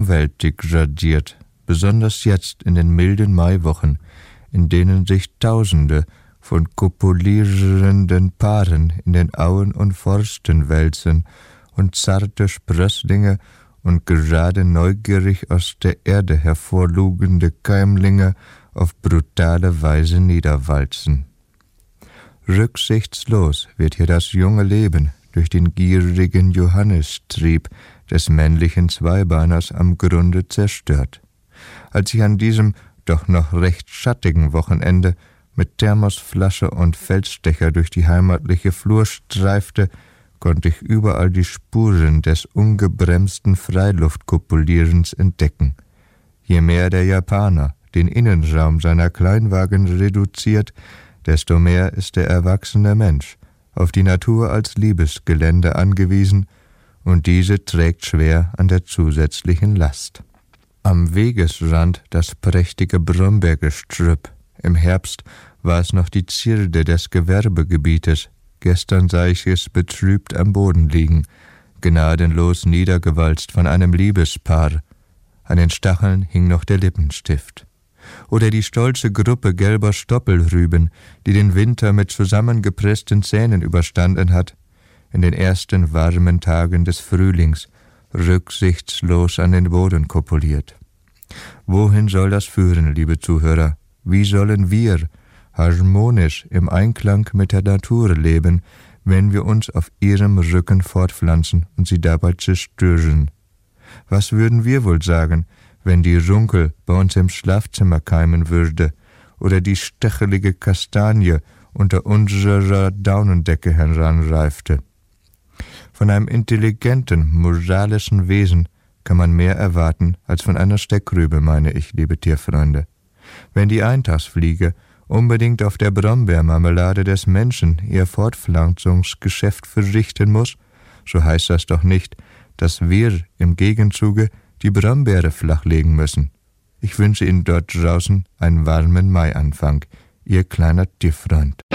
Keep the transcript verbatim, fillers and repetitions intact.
Umwelt degradiert, besonders jetzt in den milden Maiwochen, in denen sich Tausende von kopulierenden Paaren in den Auen und Forsten wälzen und zarte Sprösslinge und gerade neugierig aus der Erde hervorlugende Keimlinge auf brutale Weise niederwalzen. Rücksichtslos wird hier das junge Leben durch den gierigen Johannistrieb des männlichen Zweibeiners am Grunde zerstört. Als ich an diesem doch noch recht schattigen Wochenende mit Thermosflasche und Feldstecher durch die heimatliche Flur streifte, konnte ich überall die Spuren des ungebremsten Freiluftkopulierens entdecken. Je mehr der Japaner den Innenraum seiner Kleinwagen reduziert, desto mehr ist der erwachsene Mensch auf die Natur als Liebesgelände angewiesen, und diese trägt schwer an der zusätzlichen Last. Am Wegesrand das prächtige Brombeergestrüpp. Im Herbst war es noch die Zierde des Gewerbegebietes. Gestern sah ich es betrübt am Boden liegen, gnadenlos niedergewalzt von einem Liebespaar. An den Stacheln hing noch der Lippenstift. Oder die stolze Gruppe gelber Stoppelrüben, die den Winter mit zusammengepressten Zähnen überstanden hat, in den ersten warmen Tagen des Frühlings, rücksichtslos an den Boden kopuliert. Wohin soll das führen, liebe Zuhörer? Wie sollen wir harmonisch im Einklang mit der Natur leben, wenn wir uns auf ihrem Rücken fortpflanzen und sie dabei zerstören? Was würden wir wohl sagen, wenn die Runkel bei uns im Schlafzimmer keimen würde oder die stachelige Kastanie unter unserer Daunendecke heranreifte? Von einem intelligenten, moralischen Wesen kann man mehr erwarten als von einer Steckrübe, meine ich, liebe Tierfreunde. Wenn die Eintagsfliege unbedingt auf der Brombeermarmelade des Menschen ihr Fortpflanzungsgeschäft verrichten muss, so heißt das doch nicht, dass wir im Gegenzuge die Brombeere flachlegen müssen. Ich wünsche Ihnen dort draußen einen warmen Maianfang, Ihr kleiner Tierfreund.